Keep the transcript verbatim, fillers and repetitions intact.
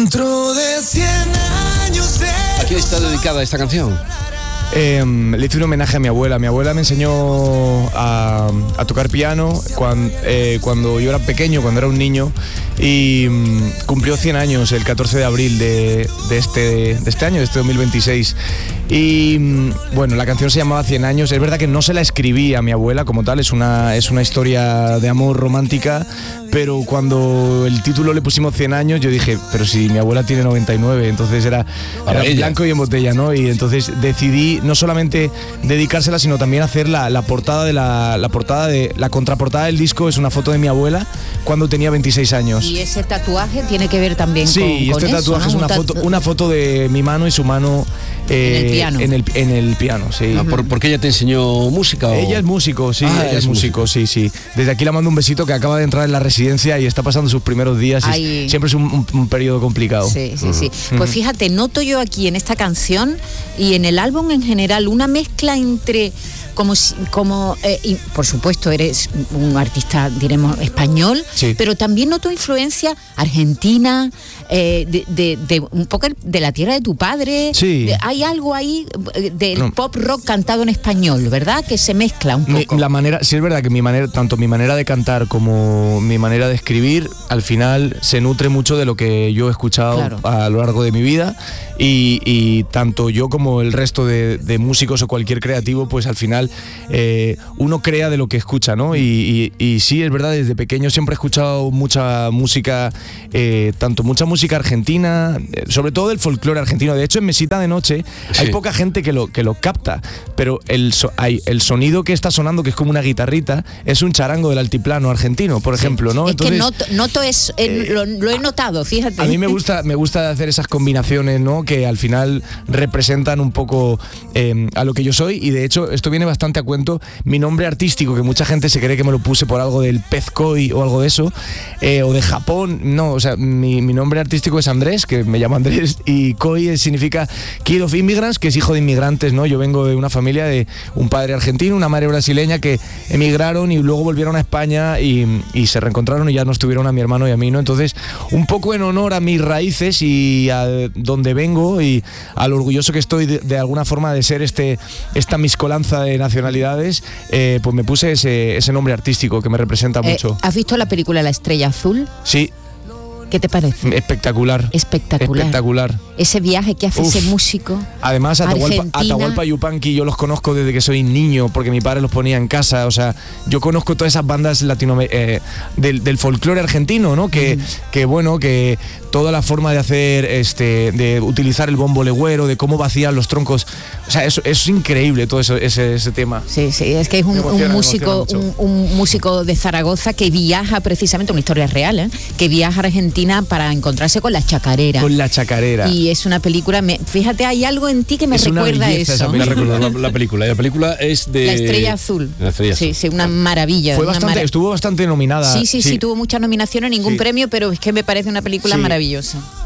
Dentro de cien años de... ¿A quién está dedicada esta canción? Eh, le hice un homenaje a mi abuela. Mi abuela me enseñó a, a tocar piano cuando, eh, cuando yo era pequeño, cuando era un niño, y um, cumplió cien años el catorce de abril de, de, este, de este año, de este dos mil veintiséis. Y um, bueno, la canción se llamaba cien años. Es verdad que no se la escribí a mi abuela como tal, es una, es una historia de amor romántica, pero cuando el título le pusimos cien años, yo dije, pero si mi abuela tiene noventa y nueve, entonces era, era blanco y en botella, ¿no? Y entonces decidí no solamente dedicársela, sino también hacer la, la portada de la, la portada de la contraportada del disco. Es una foto de mi abuela cuando tenía veintiséis años. Y ese tatuaje tiene que ver también sí, con Sí, y este con tatuaje eso, ¿no? es una foto, una foto de mi mano y su mano eh, en el piano. En el, en el piano, sí. Ah, ¿por, ¿Porque ella te enseñó música? O... Ella es músico, sí, ah, ella es músico, músico, sí, sí. Desde aquí le mando un besito, que acaba de entrar en la residencia y está pasando sus primeros días. Y siempre es un, un, un periodo complicado. Sí, sí, uh-huh. sí. Pues fíjate, noto yo aquí en esta canción y en el álbum en general una mezcla entre... Como, como eh, y por supuesto eres un artista, diremos, español, sí. Pero también noto influencia argentina, eh, de, de, de un poco de la tierra de tu padre. Sí. De, hay algo ahí del no. pop rock cantado en español, ¿verdad? Que se mezcla un poco. Mi, la manera, sí es verdad que mi manera, tanto mi manera de cantar como mi manera de escribir, al final se nutre mucho de lo que yo he escuchado claro. a lo largo de mi vida, y, y tanto yo como el resto de, de músicos o cualquier creativo, pues al final Eh, uno crea de lo que escucha, ¿no? Y, y, y sí, es verdad, desde pequeño siempre he escuchado mucha música, eh, tanto mucha música argentina, eh, sobre todo del folclore argentino. De hecho, en Mesita de Noche sí. hay poca gente que lo, que lo capta, pero el, so, hay, el sonido que está sonando, que es como una guitarrita, es un charango del altiplano argentino, por ejemplo, ¿no? Es Entonces, que noto, noto es, eh, lo, lo he notado, fíjate. A mí me gusta, me gusta hacer esas combinaciones, ¿no? Que al final representan un poco eh, a lo que yo soy, y de hecho esto viene bastante a cuento. Mi nombre artístico, que mucha gente se cree que me lo puse por algo del pez koi o algo de eso, eh, o de Japón, no, o sea, mi, mi nombre artístico es Andrés, que me llamo Andrés, y koi significa Kid of Immigrants, que es hijo de inmigrantes, ¿no? Yo vengo de una familia de un padre argentino, una madre brasileña que emigraron y luego volvieron a España y, y se reencontraron y ya nos tuvieron a mi hermano y a mí, ¿no? Entonces, un poco en honor a mis raíces y a donde vengo y a lo orgulloso que estoy de, de alguna forma de ser este esta miscolanza de nacionalidades, eh, pues me puse ese, ese nombre artístico que me representa mucho. Eh, ¿Has visto la película La Estrella Azul? Sí. ¿Qué te parece? Espectacular. Espectacular. Espectacular. Ese viaje que hace Uf. ese músico. Además, Atahualpa, Atahualpa Yupanqui yo los conozco desde que soy niño, porque mi padre los ponía en casa. O sea, yo conozco todas esas bandas latino eh, del, del folclore argentino, ¿no? Que, mm. que bueno, que toda la forma de hacer, este, de utilizar el bombo legüero, de cómo vacían los troncos. O sea, eso, eso es increíble, todo eso, ese, ese tema. Sí, sí, es que es un, emociona, un músico, un, un músico de Zaragoza que viaja precisamente, una historia real, ¿eh? Que viaja a Argentina para encontrarse con la chacarera. Con la chacarera. Y es una película, me, fíjate, hay algo en ti que me es recuerda a eso. Me recuerda la, la película. La película es de... La Estrella Azul. La Estrella Azul. Sí, sí, una maravilla. Fue una bastante, marav- estuvo bastante nominada. Sí, sí, sí, sí, tuvo muchas nominaciones, ningún sí. premio, pero es que me parece una película sí. maravillosa.